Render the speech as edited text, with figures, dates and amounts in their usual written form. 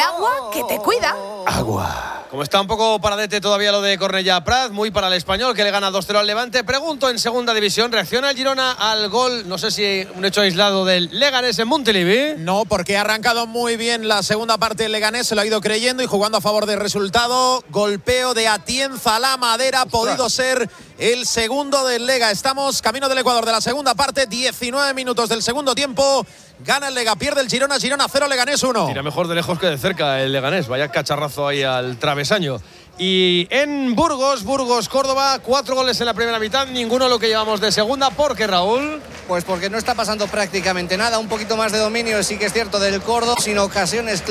agua que te cuida. Agua. Como está un poco paradete todavía lo de Cornellà Prat, muy para el Español, que le gana 2-0 al Levante. Pregunto, en segunda división, ¿reacciona el Girona al gol? No sé si un hecho aislado del Leganés en Montilivi. No, porque ha arrancado muy bien la segunda parte del Leganés, se lo ha ido creyendo y jugando a favor del resultado. Golpeo de Atienza a la madera, ha podido ser el segundo del Lega. Estamos camino del Ecuador de la segunda parte, 19 minutos del segundo tiempo. Gana el Lega, pierde el Girona, Girona 0, Leganés 1. Tira mejor de lejos que de cerca el Leganés, vaya cacharrazo ahí al travesaño. Y en Burgos, Córdoba, 4 goles en la primera mitad, ninguno lo que llevamos de segunda. ¿Por qué, Raúl? Pues porque no está pasando prácticamente nada, un poquito más de dominio, sí que es cierto, del Córdoba, sin ocasiones